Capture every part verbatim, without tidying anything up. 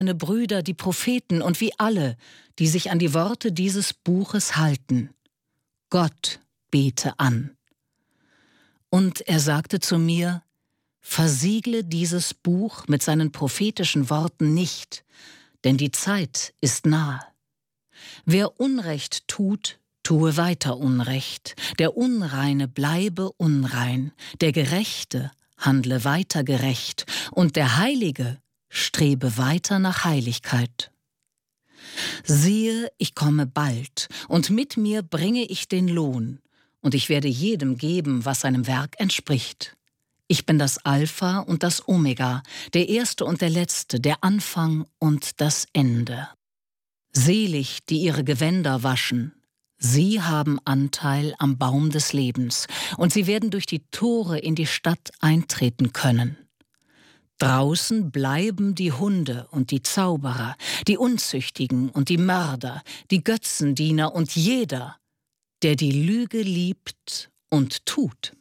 meine Brüder, die Propheten und wie alle, die sich an die Worte dieses Buches halten. Gott bete an. Und er sagte zu mir, versiegle dieses Buch mit seinen prophetischen Worten nicht, denn die Zeit ist nahe. Wer Unrecht tut, tue weiter Unrecht, der Unreine bleibe unrein, der Gerechte handle weiter gerecht und der Heilige strebe weiter nach Heiligkeit. Siehe, ich komme bald, und mit mir bringe ich den Lohn, und ich werde jedem geben, was seinem Werk entspricht. Ich bin das Alpha und das Omega, der Erste und der Letzte, der Anfang und das Ende. Selig, die ihre Gewänder waschen, sie haben Anteil am Baum des Lebens, und sie werden durch die Tore in die Stadt eintreten können. Draußen bleiben die Hunde und die Zauberer, die Unzüchtigen und die Mörder, die Götzendiener und jeder, der die Lüge liebt und tut.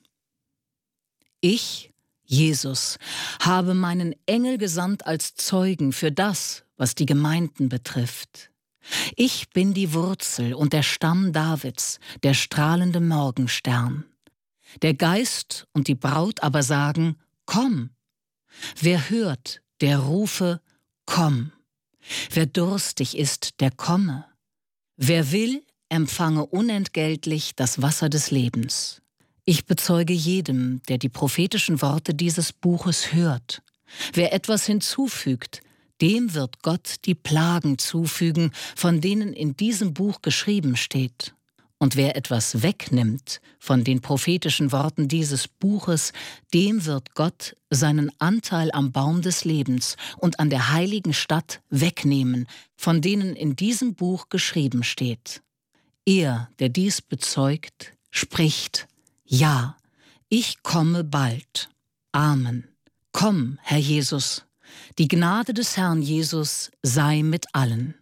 Ich, Jesus, habe meinen Engel gesandt als Zeugen für das, was die Gemeinden betrifft. Ich bin die Wurzel und der Stamm Davids, der strahlende Morgenstern. Der Geist und die Braut aber sagen, komm. Wer hört, der rufe, komm. Wer durstig ist, der komme. Wer will, empfange unentgeltlich das Wasser des Lebens. Ich bezeuge jedem, der die prophetischen Worte dieses Buches hört. Wer etwas hinzufügt, dem wird Gott die Plagen zufügen, von denen in diesem Buch geschrieben steht. Und wer etwas wegnimmt von den prophetischen Worten dieses Buches, dem wird Gott seinen Anteil am Baum des Lebens und an der heiligen Stadt wegnehmen, von denen in diesem Buch geschrieben steht. Er, der dies bezeugt, spricht, ja, ich komme bald. Amen. Komm, Herr Jesus. Die Gnade des Herrn Jesus sei mit allen.